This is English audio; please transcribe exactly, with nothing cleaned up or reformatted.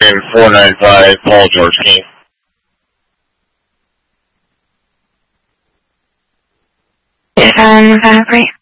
nine four nine five, Paul George King. Um, uh, great.